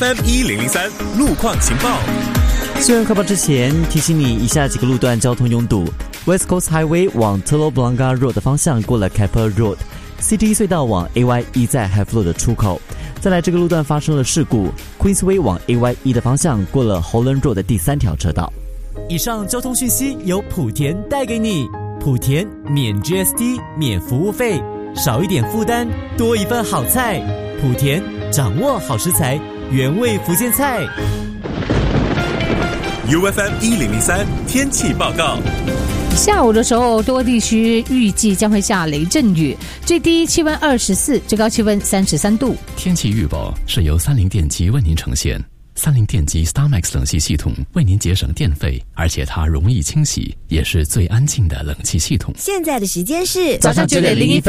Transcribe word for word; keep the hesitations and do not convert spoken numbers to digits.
F M 一零零三路况情报。 新闻快报之前提醒你，以下几个路段交通拥堵。West Coast Highway 往 Telok Blangah Road 的方向过了 Keppel Road，C T 隧道往 A Y E 在 Highfield 的出口。再来，这个路段发生了事故 ，Queensway 往 A Y E 的方向过了 Holland Road 的第三条车道。以上交通讯息由莆田带给你，莆田免 G S T 免服务费，少一点负担，多一份好菜。莆田掌握好食材，原味福建菜。 U F M 一零零三天气报告。 下午的时候，多地区预计将会下雷阵雨，最低气温二十四，最高气温三十三度。 天气预报是由三菱电机为您呈现。三菱电机 StarMax 冷气系统为您节省电费，而且它容易清洗，也是最安静的冷气系统。 现在的时间是早上九点零一分。